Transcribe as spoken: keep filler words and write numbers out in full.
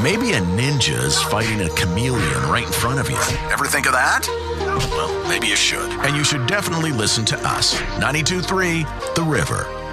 maybe a ninja's fighting a chameleon right in front of you. Ever think of that? Well, maybe you should. And you should definitely listen to us. ninety-two point three The River.